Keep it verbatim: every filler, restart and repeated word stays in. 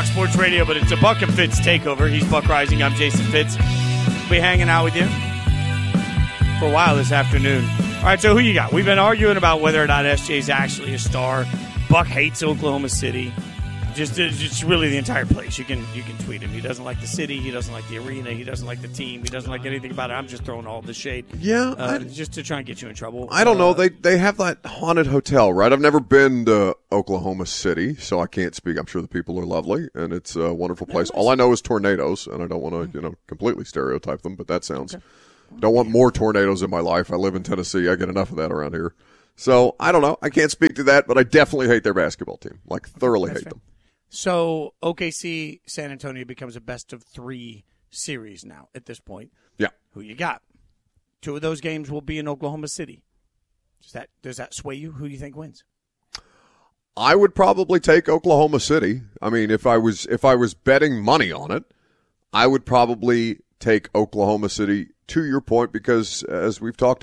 Fox Sports Radio, but it's a Buck and Fitz takeover. He's Buck Rising. I'm Jason Fitz. We'll be hanging out with you for a while this afternoon. All right, so who you got? We've been arguing about whether or not S J is actually a star. Buck hates Oklahoma City. Just, just really the entire place. You can you can tweet him. He doesn't like the city. He doesn't like the arena. He doesn't like the team. He doesn't like anything about it. I'm just throwing all the shade. Yeah, uh, I, just to try and get you in trouble. I don't uh, know. They they have that haunted hotel, right? I've never been to Oklahoma City, so I can't speak. I'm sure the people are lovely, and it's a wonderful place. All I know is tornadoes, and I don't want to you know completely stereotype them, but that sounds. Okay. Don't want more tornadoes in my life. I live in Tennessee. I get enough of that around here. So I don't know. I can't speak to that, but I definitely hate their basketball team. Like thoroughly That's hate fair. them. So O K C San Antonio becomes a best of three series now at this point. Yeah. Who you got? Two of those games will be in Oklahoma City. Does that does that sway you? Who do you think wins? I would probably take Oklahoma City. I mean, if I was if I was betting money on it, I would probably take Oklahoma City, to your point, because as we've talked